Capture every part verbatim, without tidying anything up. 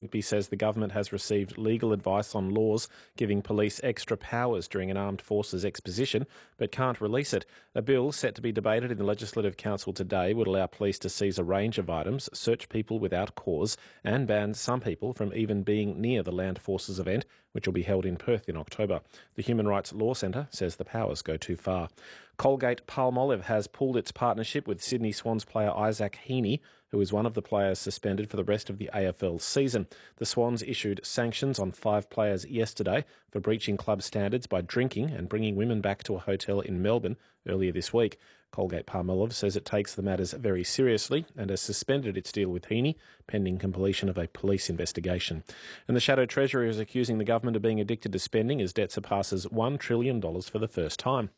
Whitby says the government has received legal advice on laws giving police extra powers during an armed forces exposition, but can't release it. A bill set to be debated in the Legislative Council today would allow police to seize a range of items, search people without cause, and ban some people from even being near the Land Forces event, which will be held in Perth in October. The Human Rights Law Centre says the powers go too far. Colgate-Palmolive has pulled its partnership with Sydney Swans player Isaac Heaney, who is one of the players suspended for the rest of the A F L season. The Swans issued sanctions on five players yesterday for breaching club standards by drinking and bringing women back to a hotel in Melbourne earlier this week. Colgate-Palmolive says it takes the matters very seriously and has suspended its deal with Heaney pending completion of a police investigation. And the Shadow Treasurer is accusing the government of being addicted to spending as debt surpasses one trillion dollars for the first time.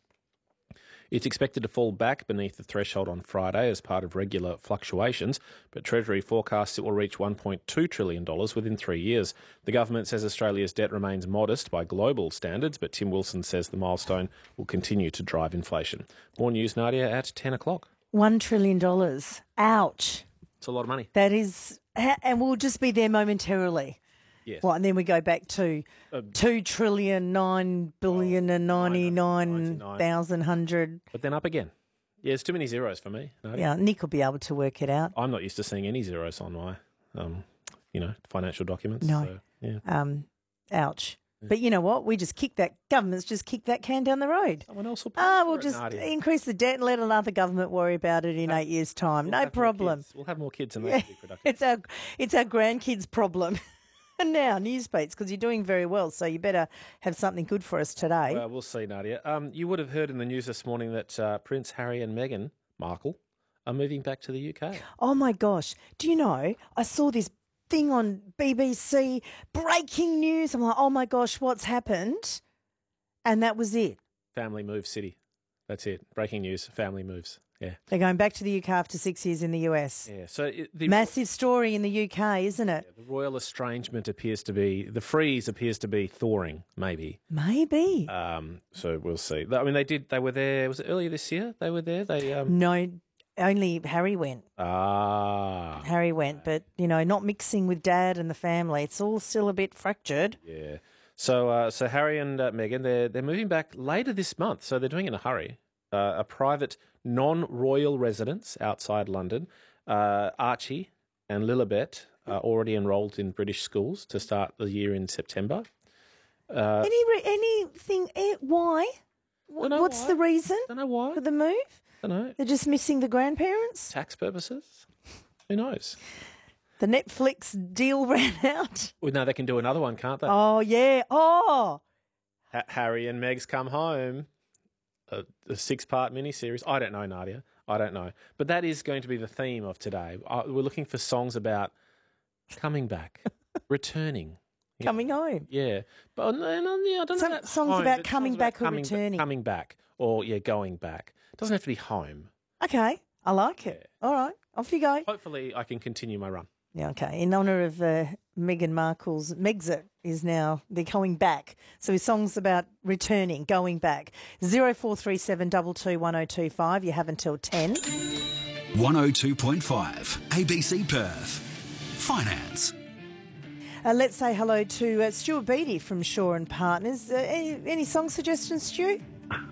It's expected to fall back beneath the threshold on Friday as part of regular fluctuations, but Treasury forecasts it will reach one point two trillion dollars within three years. The government says Australia's debt remains modest by global standards, but Tim Wilson says the milestone will continue to drive inflation. More news, Nadia, at ten o'clock. One trillion dollars. Ouch. It's a lot of money. That is, and we'll just be there momentarily. Yes. Well, and then we go back to uh, two trillion, nine billion oh, and ninety-nine thousand hundred. But then up again. Yeah, it's too many zeros for me. Nadia. Yeah, Nick will be able to work it out. I'm not used to seeing any zeros on my, um, you know, financial documents. No. So, yeah. Um, ouch. Yeah. But you know what? We just kick that, government's just kick that can down the road. Someone else will pay Ah, for we'll it, just Nadia. increase the debt and let another government worry about it in Have, eight years' time. We'll no problem. We'll have more kids and Yeah. that'll be productive. It's our, it's our grandkids' problem. And now, Newsbeats, because you're doing very well, so you better have something good for us today. Well, we'll see, Nadia. Um, you would have heard in the news this morning that uh, Prince Harry and Meghan Markle are moving back to the U K. Oh, my gosh. Do you know, I saw this thing on B B C, breaking news. I'm like, oh, my gosh, what's happened? And that was it. Family moves city. That's it. Breaking news, family moves. Yeah. They're going back to the U K after six years in the U S. Yeah. So it, the Massive story in the U K, isn't it? Yeah, the royal estrangement appears to be, the freeze appears to be thawing, maybe. Maybe. Um, so we'll see. I mean, they did, they were there, was it earlier this year? They were there? They um. No, only Harry went. Ah. Harry went, but, you know, not mixing with Dad and the family. It's all still a bit fractured. Yeah. So, uh, so Harry and uh, Meghan, they're, they're moving back later this month, so they're doing it in a hurry. Uh, a private non-royal residence outside London. Uh, Archie and Lilibet are already enrolled in British schools to start the year in September. Uh, Any re- anything? Eh, why? Wh- Don't know What's why. the reason Don't know why. for the move? Don't know. They're just missing the grandparents? Tax purposes? Who knows? The Netflix deal ran out. Well, no, they can do another one, can't they? Oh, yeah. Oh. Ha- Harry and Meg's come home. A, a six-part miniseries. I don't know, Nadia. I don't know. But that is going to be the theme of today. Uh, we're looking for songs about coming back, returning. Yeah. Coming home. Yeah. But no, no, yeah, I don't Some know. About songs home, about but coming songs back about or coming ba- returning. coming back or, yeah, going back. It doesn't have to be home. Okay. I like it. Yeah. All right. Off you go. Hopefully I can continue my run. Yeah, okay. In honour of uh, Meghan Markle's Megxit is now, they're coming back. So his song's about returning, going back. zero four three seven two two one zero two five. You have until ten. one oh two point five A B C Perth. Finance. Uh, let's say hello to uh, Stuart Beattie from Shaw and Partners. Uh, any, any song suggestions, Stu?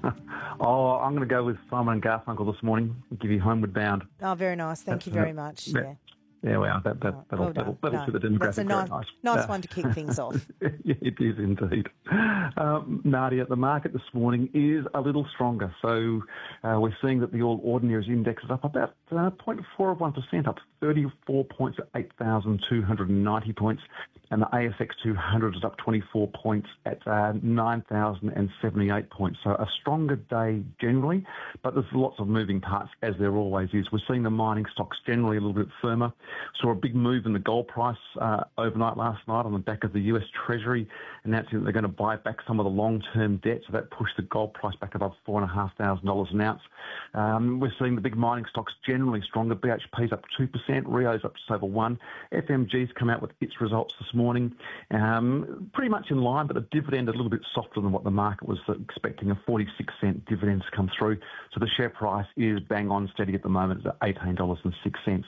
Oh, I'm going to go with Simon and Garfunkel this morning. Give you Homeward Bound. Oh, very nice. Thank That's, you very uh, much. that- Yeah. Yeah, well, that, that, Oh, that'll, well that'll, done. that'll No, suit the demographic. that's a very nice, nice. nice Uh, one to kick things off. It is indeed. Um, Nadia, the market this morning is a little stronger. So uh, we're seeing that the All Ordinaries Index is up about uh, zero point four of one percent, up thirty-four points at eight thousand two hundred ninety points. And the A S X two hundred is up twenty-four points at uh, nine thousand seventy-eight points. So a stronger day generally, but there's lots of moving parts, as there always is. We're seeing the mining stocks generally a little bit firmer. Saw a big move in the gold price uh, overnight last night on the back of the U S Treasury announcing that they're going to buy back some of the long-term debt. So that pushed the gold price back above four thousand five hundred dollars an ounce. Um, we're seeing the big mining stocks generally stronger. B H P's up two percent, Rio's up just over one. F M G's come out with its results this morning. Um, pretty much in line, but the dividend a little bit softer than what the market was expecting, a forty-six cent dividend to come through. So the share price is bang on steady at the moment at eighteen dollars and six cents.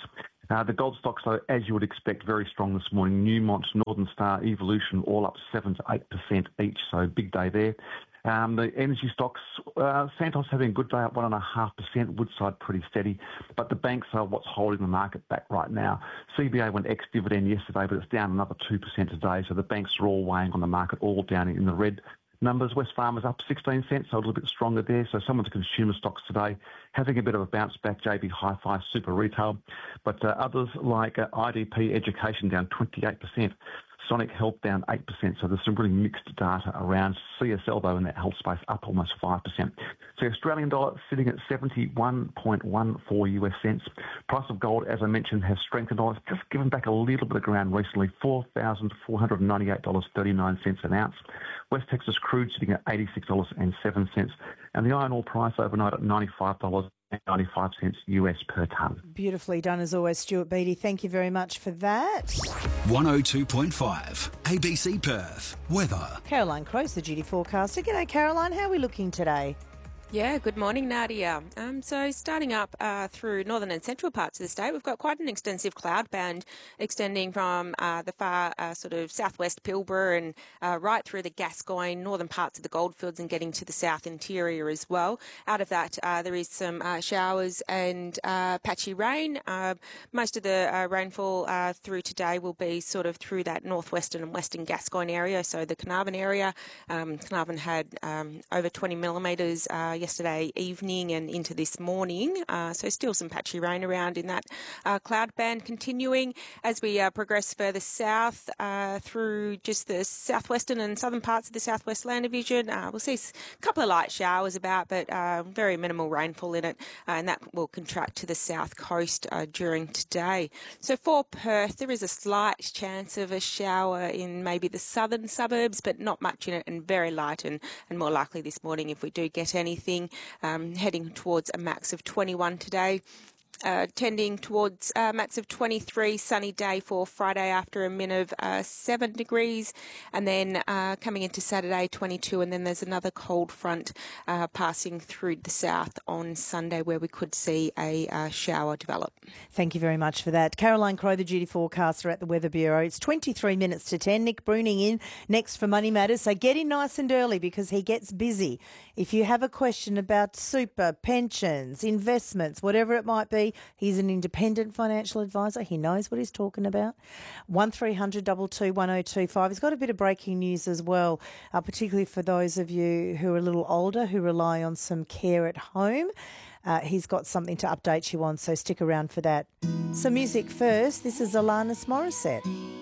Uh, the gold stocks, though, as you would expect, very strong this morning. Newmont, Northern Star, Evolution, all up seven to eight percent each, so big day there. Um, the energy stocks, uh, Santos having a good day up one and a half percent, Woodside pretty steady, but the banks are what's holding the market back right now. C B A went ex-dividend yesterday, but it's down another two percent today, so the banks are all weighing on the market, all down in the red. Numbers, Wesfarmers up sixteen cents, so a little bit stronger there. So some of the consumer stocks today having a bit of a bounce back, J B Hi-Fi, Super Retail. But uh, others like uh, I D P Education down twenty-eight percent. Sonic Health down eight percent, so there's some really mixed data around. C S L, though, in that health space, up almost five percent. So the Australian dollar sitting at seventy-one point one four U S cents. Price of gold, as I mentioned, has strengthened on. It's just given back a little bit of ground recently, four thousand four hundred ninety-eight dollars and thirty-nine cents an ounce. West Texas crude sitting at eighty-six dollars and seven cents. And the iron ore price overnight at ninety-five dollars and ninety-five cents U S per tonne. Beautifully done as always, Stuart Beattie. Thank you very much for that. one oh two point five A B C Perth. Weather. Caroline Crowe's the duty forecaster. G'day, Caroline. How are we looking today? Yeah, good morning, Nadia. Um, so starting up uh, through northern and central parts of the state, we've got quite an extensive cloud band extending from uh, the far uh, sort of southwest Pilbara and uh, right through the Gascoyne, northern parts of the Goldfields and getting to the south interior as well. Out of that, uh, there is some uh, showers and uh, patchy rain. Uh, most of the uh, rainfall uh, through today will be sort of through that northwestern and western Gascoyne area, so the Carnarvon area. Um, Carnarvon had um, over twenty millimetres uh, yesterday evening and into this morning, uh, so still some patchy rain around in that uh, cloud band continuing as we uh, progress further south uh, through just the southwestern and southern parts of the southwest land division. Uh, we'll see a couple of light showers about, but uh, very minimal rainfall in it, uh, and that will contract to the south coast uh, during today. So for Perth, there is a slight chance of a shower in maybe the southern suburbs, but not much in it, and very light and, and more likely this morning if we do get anything. Um, heading towards a max of twenty-one today. Uh, tending towards a uh, max of twenty-three, sunny day for Friday after a min of uh, seven degrees, and then uh, coming into Saturday, twenty-two, and then there's another cold front uh, passing through the south on Sunday where we could see a uh, shower develop. Thank you very much for that. Caroline Crowe, the duty forecaster at the Weather Bureau. It's twenty-three minutes to ten. Nick Bruning in next for Money Matters, so get in nice and early because he gets busy. If you have a question about super, pensions, investments, whatever it might be, he's an independent financial advisor. He knows what he's talking about. one three hundred two two one oh two five. He's got a bit of breaking news as well, uh, particularly for those of you who are a little older who rely on some care at home. Uh, he's got something to update you on, so stick around for that. Some music first. This is Alanis Morissette.